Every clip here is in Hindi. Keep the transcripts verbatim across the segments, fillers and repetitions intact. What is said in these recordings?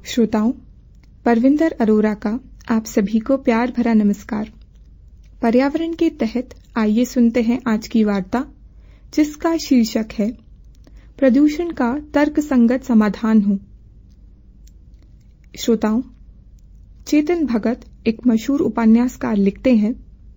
श्रोताओं, परविंदर अरोरा का आप सभी को प्यार भरा नमस्कार। पर्यावरण के तहत आइए सुनते हैं आज की वार्ता, जिसका शीर्षक है प्रदूषण का तर्कसंगत समाधान हो। श्रोताओं, चेतन भगत एक मशहूर उपन्यासकार लिखते हैं,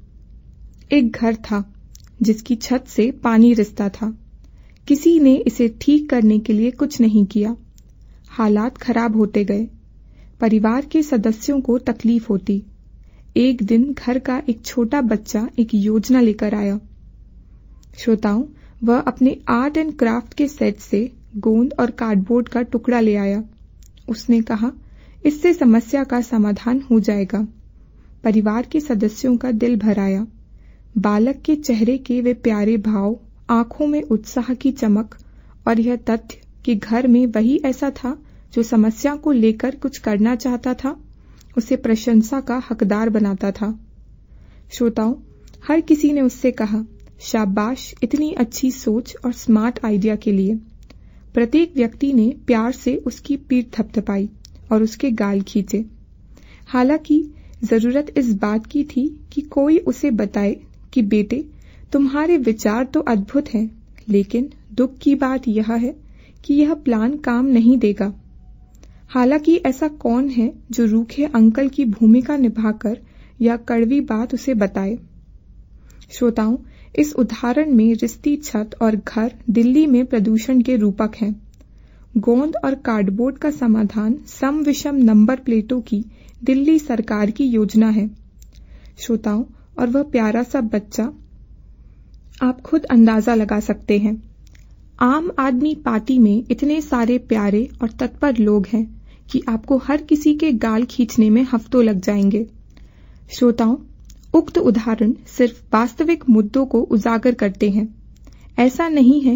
एक घर था जिसकी छत से पानी रिसता था। किसी ने इसे ठीक करने के लिए कुछ नहीं किया। हालात खराब होते गए। परिवार के सदस्यों को तकलीफ होती। एक दिन घर का एक छोटा बच्चा एक योजना लेकर आया। श्रोताओं, वह अपने आर्ट एंड क्राफ्ट के सेट से गोंद और कार्डबोर्ड का टुकड़ा ले आया। उसने कहा, इससे समस्या का समाधान हो जाएगा। परिवार के सदस्यों का दिल भर आया। बालक के चेहरे के वे प्यारे भाव, आंखों में उत्साह की चमक और यह तथ्य कि घर में वही ऐसा था जो समस्या को लेकर कुछ करना चाहता था, उसे प्रशंसा का हकदार बनाता था। श्रोताओं, हर किसी ने उससे कहा, शाबाश इतनी अच्छी सोच और स्मार्ट आइडिया के लिए। प्रत्येक व्यक्ति ने प्यार से उसकी पीठ थपथपाई और उसके गाल खींचे। हालांकि जरूरत इस बात की थी कि कोई उसे बताए कि बेटे, तुम्हारे विचार तो अद्भुत हैं, लेकिन दुख की बात यह है कि यह प्लान काम नहीं देगा। हालांकि ऐसा कौन है जो रूखे अंकल की भूमिका निभाकर यह कड़वी बात उसे बताए। श्रोताओं, इस उदाहरण में रिश्ती छत और घर दिल्ली में प्रदूषण के रूपक हैं। गोंद और कार्डबोर्ड का समाधान सम विषम नंबर प्लेटों की दिल्ली सरकार की योजना है। श्रोताओं, और वह प्यारा सा बच्चा, आप खुद अंदाजा लगा सकते हैं। आम आदमी पार्टी में इतने सारे प्यारे और तत्पर लोग हैं कि आपको हर किसी के गाल खींचने में हफ्तों लग जाएंगे। श्रोताओं, उक्त उदाहरण सिर्फ वास्तविक मुद्दों को उजागर करते हैं। ऐसा नहीं है